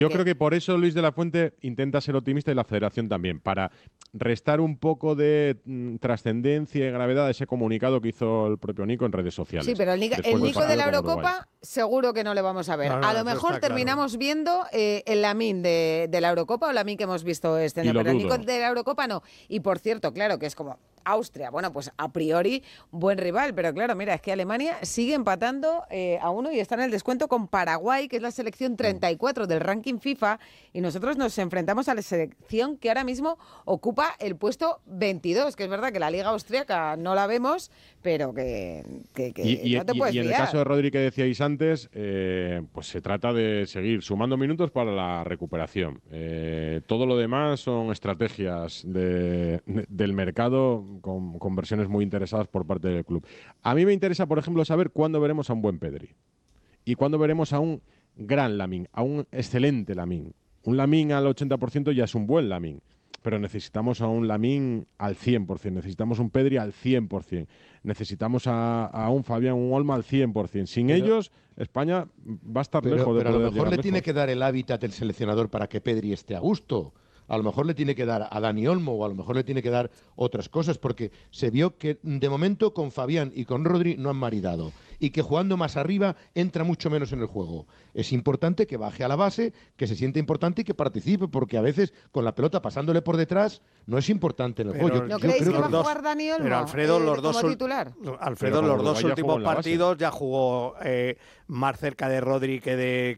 Yo creo que por eso Luis de la Fuente intenta ser optimista y la Federación también, para restar un poco de trascendencia y gravedad a ese comunicado que hizo el propio Nico en redes sociales. Sí, pero el Nico de la Eurocopa seguro que no le vamos a ver. A lo mejor terminamos viendo el Lamine de la Eurocopa o Lamine que hemos visto este año, pero el Nico de la Eurocopa no. Y por cierto, claro, que es como Austria, bueno, pues a priori buen rival, pero claro, mira, es que Alemania sigue empatando a 1 y está en el descuento con Paraguay, que es la selección 34 del ranking FIFA, y nosotros nos enfrentamos a la selección que ahora mismo ocupa el puesto 22, que es verdad que la Liga Austríaca no la vemos, pero que no te puedes Y en el caso de Rodri que decíais antes, pues se trata de seguir sumando minutos para la recuperación. Todo lo demás son estrategias del mercado con versiones muy interesadas por parte del club. A mí me interesa, por ejemplo, saber cuándo veremos a un buen Pedri y cuándo veremos a un gran Lamine, a un excelente Lamine. Un Lamine al 80% ya es un buen Lamine, pero necesitamos a un Lamine al 100%, necesitamos un Pedri al 100%, necesitamos a un Fabián, un Olmo al 100%. Sin ellos, España va a estar lejos de Pero a lo mejor le lejos. tiene que dar el hábitat el seleccionador para que Pedri esté a gusto. A lo mejor le tiene que dar a Dani Olmo o a lo mejor le tiene que dar otras cosas, porque se vio que de momento con Fabián y con Rodri no han maridado y que jugando más arriba entra mucho menos en el juego. Es importante que baje a la base, que se sienta importante y que participe, porque a veces con la pelota pasándole por detrás no es importante en el juego. ¿No creéis que va a jugar Dani Olmo pero Alfredo, como titular? Alfredo, los dos últimos partidos ya jugó más cerca de Rodri que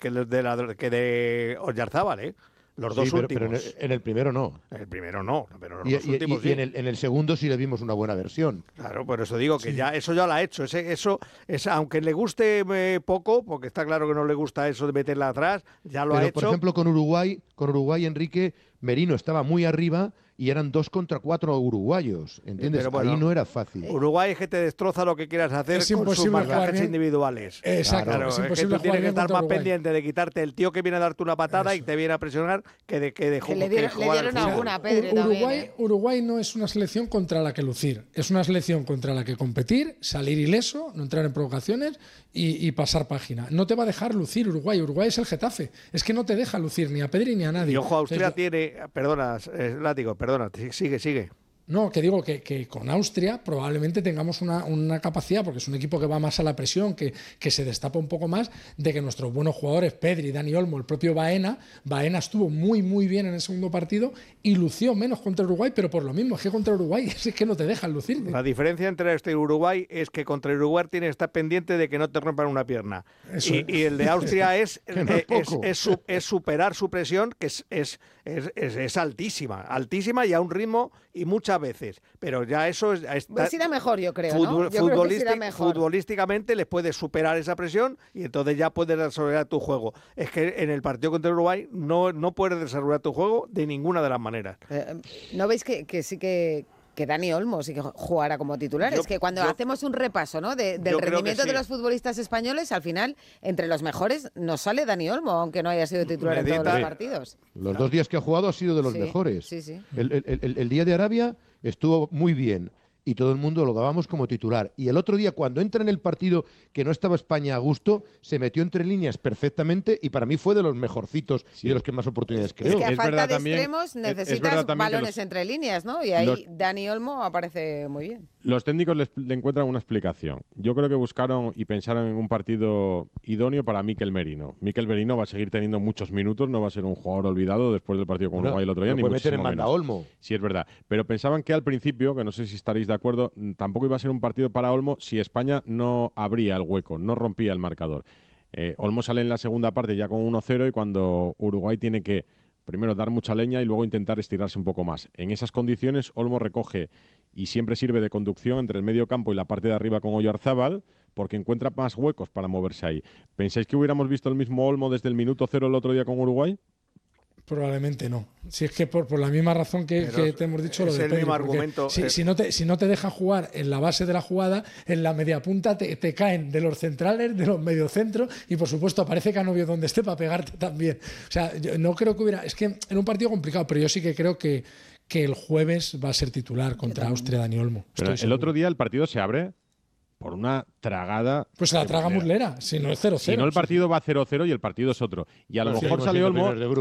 de Oyarzábal, ¿eh? Los dos últimos. Pero en el primero no. En el primero no, pero los últimos sí. Y en el segundo sí le vimos una buena versión. Claro, por eso digo que ya eso ya lo ha hecho. Eso es, aunque le guste poco, porque está claro que no le gusta eso de meterla atrás, ya lo ha hecho. Por ejemplo, con Uruguay, Enrique, Merino estaba muy arriba y eran 2 contra 4 uruguayos, ¿entiendes? Bueno, ahí no era fácil. Uruguay es que te destroza lo que quieras hacer con sus marcajes individuales. Exacto. Claro, es que tú tienes que estar más pendiente de quitarte el tío que viene a darte una patada y te viene a presionar que de jugar. Le dieron alguna, Pedro, Uruguay no es una selección contra la que lucir, es una selección contra la que competir, salir ileso, no entrar en provocaciones y pasar página. No te va a dejar lucir Uruguay. Uruguay es el Getafe. Es que no te deja lucir ni a Pedri ni a nadie. Y ojo, Austria tiene... Perdona, Látigo, perdona, sigue. No, que digo que con Austria probablemente tengamos una capacidad, porque es un equipo que va más a la presión, que se destapa un poco más, de que nuestros buenos jugadores, Pedri, Dani Olmo, el propio Baena estuvo muy bien en el segundo partido y lució menos contra Uruguay, pero por lo mismo, es que contra Uruguay es que no te dejan lucir. La diferencia entre este y Uruguay es que contra Uruguay tienes que estar pendiente de que no te rompan una pierna. Y el de Austria es superar su presión, que es altísima y a un ritmo y muchas veces, pero ya eso pues irá mejor, yo creo, ¿no? Futbolísticamente les puedes superar esa presión y entonces ya puedes desarrollar tu juego. Es que en el partido contra Uruguay no puedes desarrollar tu juego de ninguna de las maneras. ¿No veis que sí que Dani Olmo sí que jugará como titular? Es que cuando hacemos un repaso, ¿no? del rendimiento de los futbolistas españoles, al final, entre los mejores nos sale Dani Olmo, aunque no haya sido titular en todos los partidos. Los 2 días que ha jugado ha sido de los mejores. Sí. El día de Arabia estuvo muy bien y todo el mundo lo dábamos como titular. Y el otro día, cuando entra en el partido que no estaba España a gusto, se metió entre líneas perfectamente y para mí fue de los mejorcitos y de los que más oportunidades creo. Es que a falta de extremos necesitas balones entre líneas, ¿no? Y ahí Dani Olmo aparece muy bien. Los técnicos le encuentran una explicación. Yo creo que buscaron y pensaron en un partido idóneo para Mikel Merino. Mikel Merino va a seguir teniendo muchos minutos, no va a ser un jugador olvidado después del partido con Uruguay el otro día. Ni puede meter en banda Olmo. Sí, es verdad. Pero pensaban que al principio, que no sé si estaréis de acuerdo, tampoco iba a ser un partido para Olmo si España no abría el hueco, no rompía el marcador. Olmo sale en la segunda parte ya con 1-0 y cuando Uruguay tiene que primero dar mucha leña y luego intentar estirarse un poco más. En esas condiciones Olmo recoge y siempre sirve de conducción entre el medio campo y la parte de arriba con Oyarzábal porque encuentra más huecos para moverse ahí. ¿Pensáis que hubiéramos visto el mismo Olmo desde el minuto 0 el otro día con Uruguay? Probablemente no. Si es que por la misma razón que te hemos dicho, lo de Pedri, mismo argumento. Si no te dejan jugar en la base de la jugada, en la media punta te caen de los centrales, de los mediocentros y por supuesto aparece Canovio donde esté para pegarte también. O sea, yo no creo que hubiera... Es que en un partido complicado, pero yo sí que creo que el jueves va a ser titular contra Austria Dani Olmo. Pero el otro día el partido se abre por una tragada. Pues se la traga Muslera, si no es 0-0. Si no, el partido va 0-0 y el partido es otro. Y a lo mejor sale Olmo